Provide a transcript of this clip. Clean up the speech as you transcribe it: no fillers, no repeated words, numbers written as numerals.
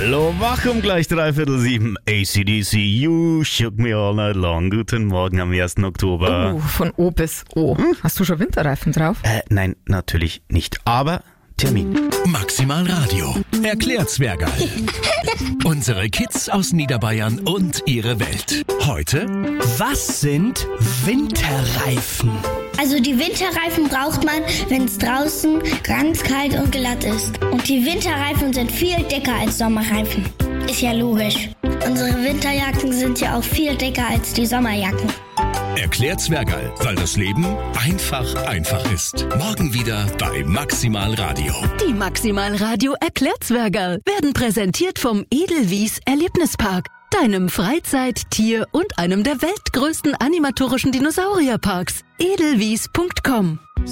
Hallo, wach um gleich 6:15. AC/DC, You Shook Me All Night Long. Guten Morgen am 1. Oktober. Von O bis O. Hast du schon Winterreifen drauf? Nein, natürlich nicht. Aber Termin. Maximal Radio. Erklärt Zwergerl. Unsere Kids aus Niederbayern und ihre Welt. Heute: Was sind Winterreifen? Also die Winterreifen braucht man, wenn es draußen ganz kalt und glatt ist. Und die Winterreifen sind viel dicker als Sommerreifen. Ist ja logisch. Unsere Winterjacken sind ja auch viel dicker als die Sommerjacken. Erklärt Zwergerl, weil das Leben einfach ist. Morgen wieder bei Maximal Radio. Die Maximal Radio Erklärzwergerl werden präsentiert vom Edelwies Erlebnispark, deinem Freizeit-, Tier- und einem der weltgrößten animatorischen Dinosaurierparks. Edelwies.com